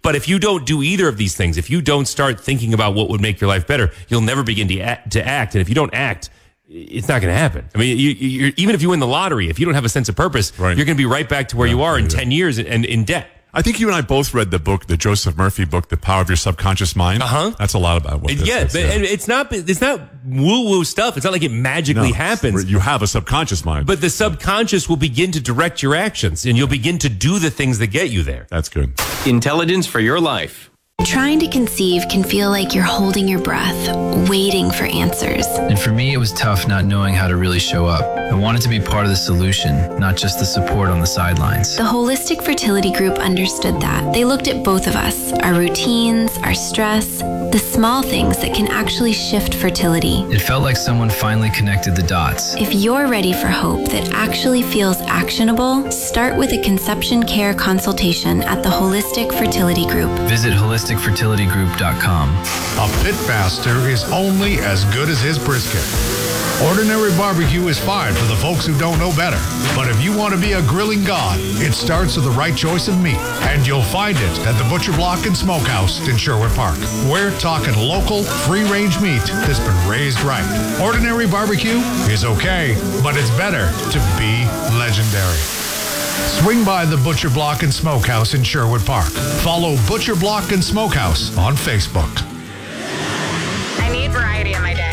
But if you don't do either of these things, if you don't start thinking about what would make your life better, you'll never begin to act. And if you don't act, it's not going to happen. I mean, you're, even if you win the lottery, if you don't have a sense of purpose, you're going to be right back to where you are in 10 years and in debt. I think you and I both read the book, the Joseph Murphy book, The Power of Your Subconscious Mind. That's a lot about what this is. And it's not woo-woo stuff. It's not like it magically happens. You have a subconscious mind. But the subconscious will begin to direct your actions, and you'll begin to do the things that get you there. That's good. Intelligence for your life. Trying to conceive can feel like you're holding your breath, waiting for answers. And for me, it was tough not knowing how to really show up. I wanted to be part of the solution, not just the support on the sidelines. The Holistic Fertility Group understood that. They looked at both of us, our routines, our stress, the small things that can actually shift fertility. It felt like someone finally connected the dots. If you're ready for hope that actually feels actionable, start with a conception care consultation at the Holistic Fertility Group. Visit holisticfertilitygroup.com. A pitmaster is only as good as his brisket. Ordinary barbecue is fine for the folks who don't know better. But if you want to be a grilling god, it starts with the right choice of meat. And you'll find it at the Butcher Block and Smokehouse in Sherwood Park. We're talking local, free-range meat that's been raised right. Ordinary barbecue is okay, but it's better to be legendary. Swing by the Butcher Block and Smokehouse in Sherwood Park. Follow Butcher Block and Smokehouse on Facebook. I need variety in my day.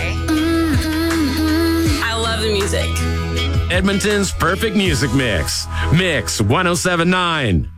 I love the music. Edmonton's perfect music mix. Mix 107.9.